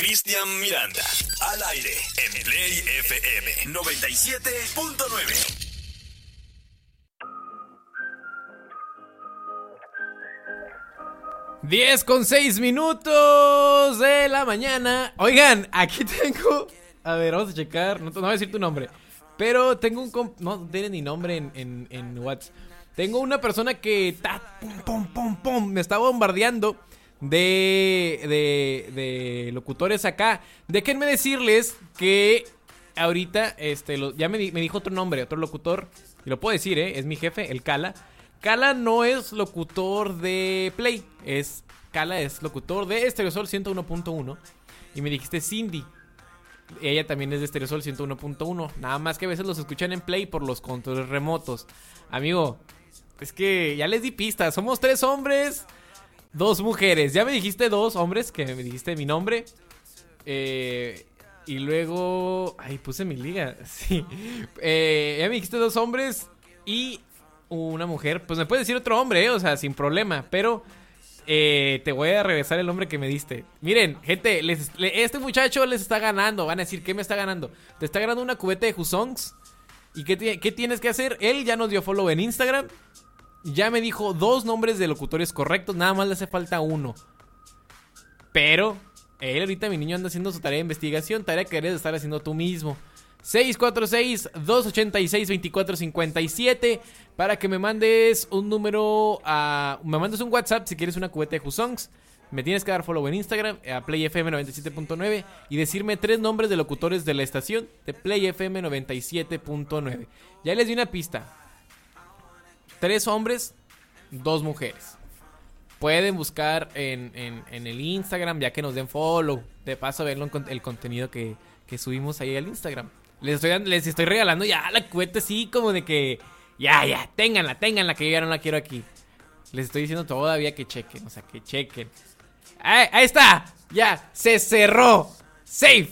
Cristian Miranda, al aire en Play FM 97.9. 10:06 de la mañana. Oigan, aquí tengo... A ver, vamos a checar. No voy a decir tu nombre, pero tengo un... No tiene ni nombre en WhatsApp. Tengo una persona que me está bombardeando de locutores acá. Déjenme decirles que ahorita ya me dijo otro nombre, otro locutor. Y lo puedo decir, es mi jefe, el Cala. Cala no es locutor de Play. Cala es locutor de Estereosol 101.1. Y me dijiste Cindy. Ella también es de Estereosol 101.1. Nada más que a veces los escuchan en Play por los controles remotos. Amigo, es que ya les di pistas. Somos 3 hombres, 2 mujeres. Ya me dijiste 2 hombres, que me dijiste mi nombre. Y luego... Ay, puse mi liga. Sí. Ya me dijiste 2 hombres y una mujer. Pues me puedes decir otro hombre, o sea, sin problema. Pero te voy a regresar el nombre que me diste. Miren, gente, este muchacho les está ganando. Van a decir, ¿qué me está ganando? Te está ganando una cubeta de Husongs. ¿Y qué tienes que hacer? Él ya nos dio follow en Instagram. Ya me dijo 2 nombres de locutores correctos. Nada más le hace falta 1. Pero él ahorita, mi niño, anda haciendo su tarea de investigación. Tarea que debes estar haciendo tú mismo. 646-286-2457 para que me mandes un número me mandes un WhatsApp si quieres una cubeta de Husongs. Me tienes que dar follow en Instagram a PlayFM 97.9 y decirme 3 nombres de locutores de la estación de PlayFM 97.9. Ya les di una pista. 3 hombres, 2 mujeres. Pueden buscar en el Instagram ya que nos den follow. De paso verlo el contenido que subimos ahí al Instagram. Les estoy regalando ya la cubeta así como de que... Ya, ténganla, que yo ya no la quiero aquí. Les estoy diciendo todavía que chequen, o sea, que chequen. Ahí está, ya, se cerró. Safe.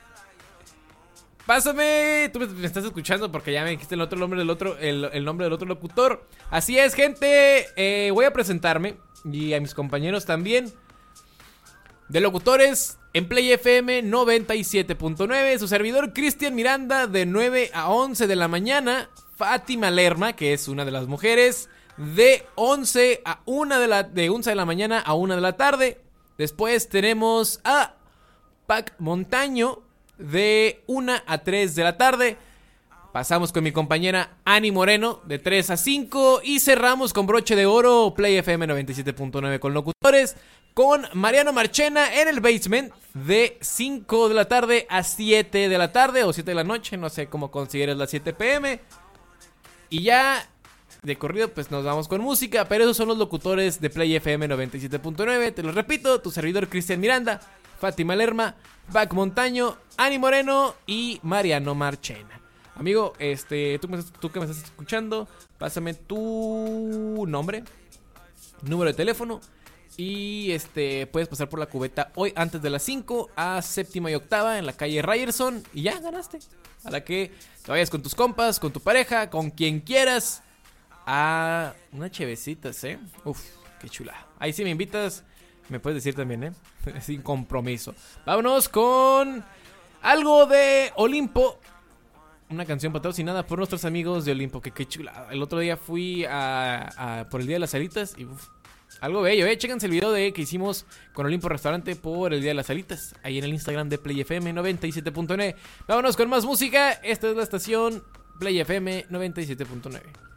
Pásame, tú me estás escuchando porque ya me dijiste el nombre del otro locutor. Así es, gente, voy a presentarme y a mis compañeros también. De locutores en Play FM 97.9, su servidor Cristian Miranda, de 9 a 11 de la mañana. Fátima Lerma, que es una de las mujeres, de 11 de la mañana a 1 de la tarde. Después tenemos a Pac Montaño, de 1 a 3 de la tarde. Pasamos con mi compañera Ani Moreno, de 3 a 5. Y cerramos con broche de oro Play FM 97.9 con locutores, con Mariano Marchena en el basement, de 5 de la tarde a 7 de la tarde, o 7 de la noche, no sé cómo consideres las 7 pm. Y ya de corrido pues nos vamos con música, pero esos son los locutores de Play FM 97.9. Te lo repito, tu servidor Cristian Miranda, Fátima Lerma, Pac Montaño, Ani Moreno y Mariano Marchena. Amigo, tú que me estás escuchando, pásame tu nombre, número de teléfono y puedes pasar por la cubeta hoy antes de las 5 a 7ª y 8ª en la calle Ryerson y ya ganaste. A la que te vayas con tus compas, con tu pareja, con quien quieras a unas chevecitas, Uf, qué chula. Ahí sí me invitas, me puedes decir también, sin compromiso. Vámonos con algo de Olimpo. Una canción patrocinada por nuestros amigos de Olimpo, que qué chula. El otro día fui por el Día de las Alitas y algo bello, Chéquense el video que hicimos con Olimpo Restaurante por el Día de las Alitas, ahí en el Instagram de Play FM 97.9. Vámonos con más música. Esta es la estación Play FM 97.9.